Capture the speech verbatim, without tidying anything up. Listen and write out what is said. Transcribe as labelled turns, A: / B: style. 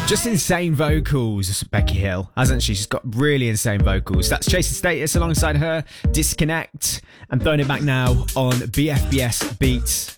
A: Just insane vocals, Becky Hill, hasn't she? She's got really insane vocals. That's Chasing Status alongside her, Disconnect. I'm throwing it back now on B F B S Beats.